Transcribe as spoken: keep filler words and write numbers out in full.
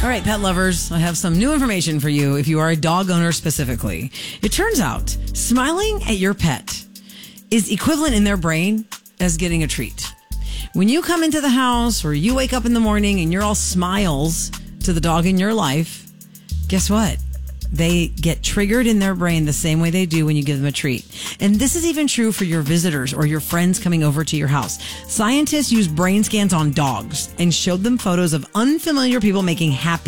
right, pet lovers, I have some new information for you if you are a dog owner specifically. It turns out smiling at your pet is equivalent in their brain as getting a treat. When you come into the house or you wake up in the morning and you're all smiles to the dog in your life, guess what? They get triggered in their brain the same way they do when you give them a treat. And this is even true for your visitors or your friends coming over to your house. Scientists use brain scans on dogs and showed them photos of unfamiliar people making happy